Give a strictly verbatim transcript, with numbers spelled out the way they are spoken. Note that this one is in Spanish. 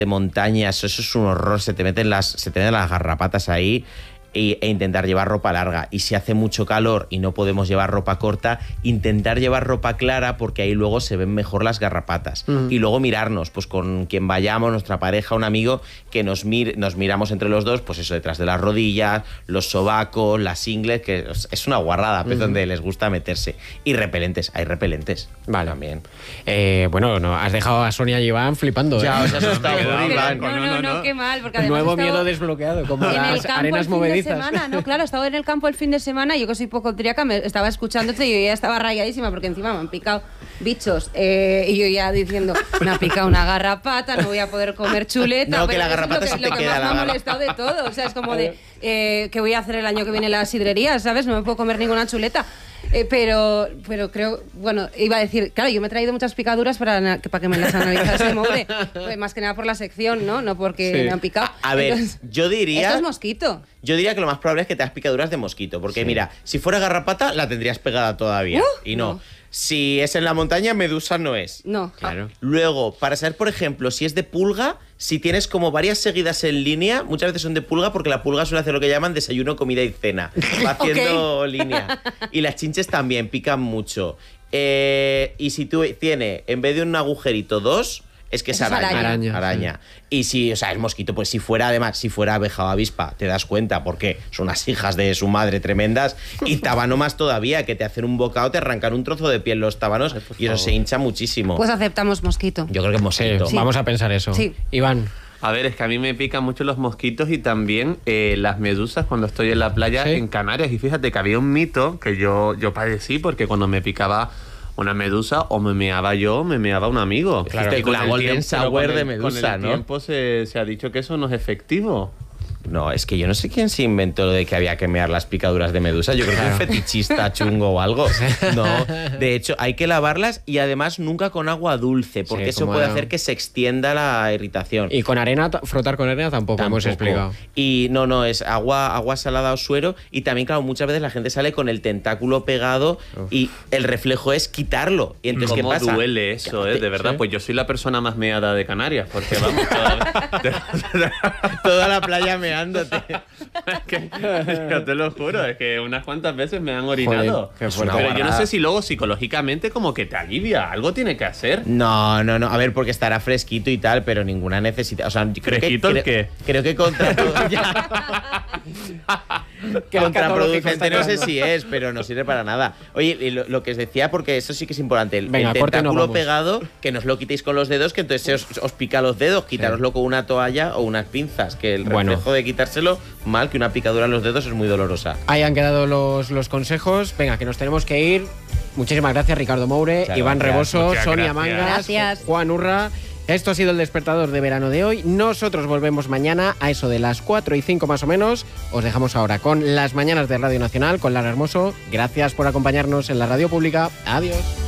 de montañas, eso es un horror, se te meten las, se te meten las garrapatas ahí. E, e intentar llevar ropa larga. Y si hace mucho calor y no podemos llevar ropa corta, intentar llevar ropa clara, porque ahí luego se ven mejor las garrapatas. Uh-huh. Y luego mirarnos, pues con quien vayamos, nuestra pareja, un amigo, que nos, mir nos miramos entre los dos, pues eso, detrás de las rodillas, los sobacos, las ingles, que es una guarrada, pues uh-huh. donde les gusta meterse. Y repelentes, hay repelentes. Vale. También. Eh, bueno, no, has dejado a Sonia y Iván flipando. Ya, ¿eh? os has asustado. No, no, no, no, qué mal. Porque nuevo miedo desbloqueado, como las arenas movedizas. Semana, no, claro, he estado en el campo el fin de semana y yo que soy hipocondríaca me estaba escuchándote y yo ya estaba rayadísima porque encima me han picado bichos eh, y yo ya diciendo, me ha picado una garrapata, no voy a poder comer chuleta. No, que la garrapata es lo que, sí te lo que queda. más me ha molestado de todo, o sea, es como de, eh, ¿qué voy a hacer el año que viene en la sidrería? ¿Sabes? No me puedo comer ninguna chuleta. Eh, pero, pero creo, bueno, iba a decir, claro, yo me he traído muchas picaduras para, para que me las analizase Moure, pues más que nada por la sección, ¿no? No porque sí. me han picado. A, a ver, entonces, yo diría... Esto es mosquito. Yo diría que lo más probable es que te hagas picaduras de mosquito, porque sí. mira, si fuera garrapata la tendrías pegada todavía, uh, y no. no. Si es en la montaña, medusa no es. No. Claro. Luego, para saber, por ejemplo, si es de pulga, si tienes como varias seguidas en línea, muchas veces son de pulga porque la pulga suele hacer lo que llaman desayuno, comida y cena. Va haciendo okay. línea. Y las chinches también pican mucho. Eh, y si tú tienes, en vez de un agujerito, dos... Es que es araña. araña. araña, araña. Sí. Y si, o sea, el mosquito, pues si fuera, además, si fuera abeja o avispa, te das cuenta, porque son unas hijas de su madre tremendas. Y tábano más todavía, que te hacen un bocado, te arrancan un trozo de piel los tábanos Ay, y eso se hincha muchísimo. Pues aceptamos mosquito. Yo creo que mosquito. Sí, vamos a pensar eso. Sí. Iván. A ver, es que a mí me pican mucho los mosquitos y también eh, las medusas cuando estoy en la playa ¿Sí? en Canarias. Y fíjate que había un mito que yo, yo padecí porque cuando me picaba una medusa o me meaba yo, me meaba un amigo. Claro, y con la golden sour de medusa, con el ¿no? tiempo se, se ha dicho que eso no es efectivo. No, es que yo no sé quién se inventó lo de que había que mear las picaduras de medusa. Yo creo claro. que es un fetichista chungo o algo. No, de hecho, hay que lavarlas y además nunca con agua dulce, porque sí, eso puede hacer que se extienda la irritación. Y con arena, frotar con arena tampoco, tampoco. hemos explicado. Y no, no, es agua, agua salada o suero. Y también, claro, muchas veces la gente sale con el tentáculo pegado Uf. y el reflejo es quitarlo. Y entonces, ¿Cómo ¿qué pasa? duele eso, eh? De verdad, ¿sí? Pues yo soy la persona más meada de Canarias, porque vamos, toda, toda la playa me Ándote. que, yo te lo juro, es que unas cuantas veces me han orinado. Joder, pero guarrada. Yo no sé si luego psicológicamente como que te alivia, algo tiene que hacer. No, no, no, a ver, porque estará fresquito y tal, pero ninguna necesidad. O sea, ¿fresquito creo el qué? Creo que contraproducente. Contraproducente no sé si es, pero no sirve para nada. Oye, lo, lo que os decía, porque eso sí que es importante, el, Venga, el tentáculo no pegado, que no os lo quitéis con los dedos, que entonces os, os pica los dedos, quitároslo sí. con una toalla o unas pinzas, que el reflejo bueno. de quitárselo, mal, que una picadura en los dedos es muy dolorosa. Ahí han quedado los, los consejos. Venga, que nos tenemos que ir. Muchísimas gracias, Ricardo Moure, Muchas Iván gracias. Reboso, Muchas Sonia gracias. Mangas, gracias. Juan Urra. Esto ha sido el despertador de verano de hoy. Nosotros volvemos mañana a eso de las cuatro y cinco más o menos. Os dejamos ahora con las mañanas de Radio Nacional, con Lara Hermoso. Gracias por acompañarnos en la radio pública. Adiós.